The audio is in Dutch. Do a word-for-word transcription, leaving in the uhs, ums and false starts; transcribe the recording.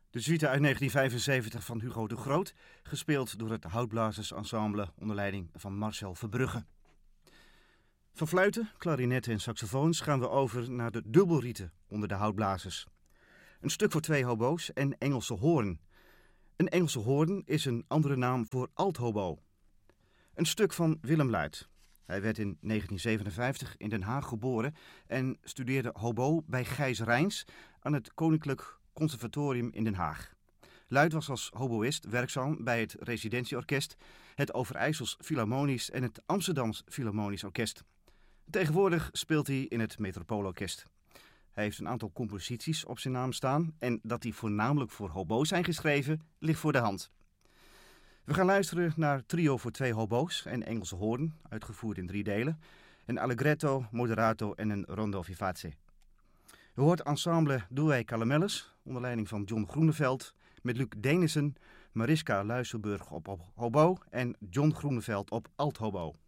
De suite uit negentien vijfenzeventig van Hugo de Groot, gespeeld door het Houtblazersensemble onder leiding van Marcel Verbrugge. Van fluiten, klarinetten en saxofoons gaan we over naar de dubbelrieten onder de houtblazers. Een stuk voor twee hobo's en Engelse hoorn. Een Engelse hoorn is een andere naam voor althobo. Een stuk van Willem Luit. Hij werd in negentien zevenenvijftig in Den Haag geboren en studeerde hobo bij Gijs Rijns aan het Koninklijk Conservatorium in Den Haag. Luit was als hoboïst werkzaam bij het Residentieorkest, het Overijssels Philharmonisch en het Amsterdams Philharmonisch Orkest. Tegenwoordig speelt hij in het Metropoolorkest. Hij heeft een aantal composities op zijn naam staan en dat die voornamelijk voor hobo's zijn geschreven, ligt voor de hand. We gaan luisteren naar Trio voor twee hobo's en Engelse hoorn, uitgevoerd in drie delen, een allegretto, moderato en een rondo vivace. We hoort ensemble Douai Calamelles, onder leiding van John Groeneveld, met Luc Denissen, Mariska Luiselburg op, op hobo en John Groeneveld op althobo.